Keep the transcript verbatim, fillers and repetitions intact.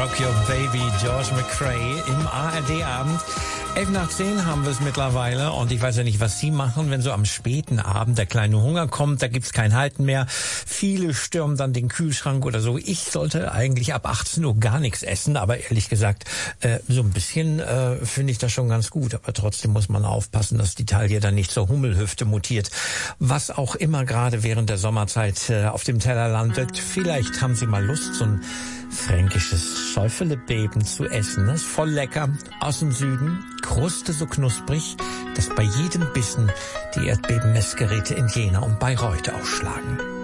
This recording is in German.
Rock Your Baby, George McRae im A R D-Abend. elf nach zehn haben wir es mittlerweile und ich weiß ja nicht, was Sie machen, wenn so am späten Abend der kleine Hunger kommt, da gibt's kein Halten mehr. Viele stürmen dann den Kühlschrank oder so. Ich sollte eigentlich ab achtzehn Uhr gar nichts essen, aber ehrlich gesagt, äh, so ein bisschen äh, finde ich das schon ganz gut. Aber trotzdem muss man aufpassen, dass die Taille dann nicht zur Hummelhüfte mutiert. Was auch immer gerade während der Sommerzeit äh, auf dem Teller landet. Vielleicht haben Sie mal Lust, so ein fränkisches Schäufelebeben zu essen. Das ist voll lecker. Aus dem Süden. Kruste so knusprig, dass bei jedem Bissen die Erdbebenmessgeräte in Jena und Bayreuth ausschlagen.